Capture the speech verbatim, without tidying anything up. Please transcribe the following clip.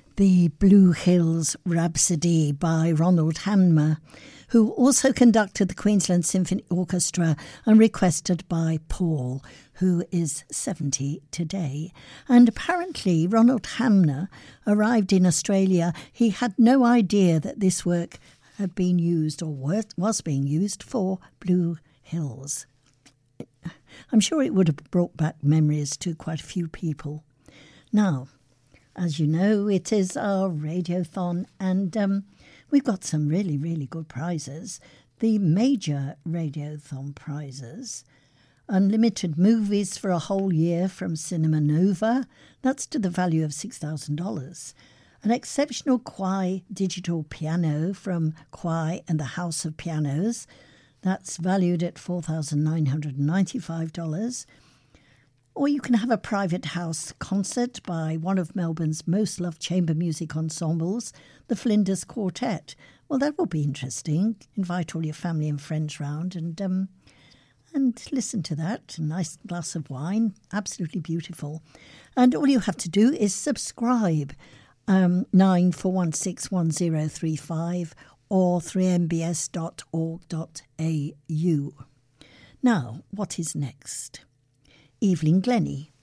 the Blue Hills Rhapsody by Ronald Hanmer, who also conducted the Queensland Symphony Orchestra and requested by Paul, who is seventy today. And apparently Ronald Hanmer arrived in Australia. He had no idea that this work had been used or was being used for Blue Hills. I'm sure it would have brought back memories to quite a few people. Now, as you know, it is our Radiothon, and um, we've got some really, really good prizes. The major Radiothon prizes: unlimited movies for a whole year from Cinema Nova. That's to the value of six thousand dollars. An exceptional Kwai digital piano from Kwai and the House of Pianos. That's valued at four thousand nine hundred ninety-five dollars. Or you can have a private house concert by one of Melbourne's most loved chamber music ensembles, the Flinders Quartet. Well, that will be interesting. Invite all your family and friends round and um, and listen to that. A nice glass of wine. Absolutely beautiful. And all you have to do is subscribe. Um, nine four one six one zero three five or three m b s dot org dot a u. Now, what is next? Evelyn Glennie,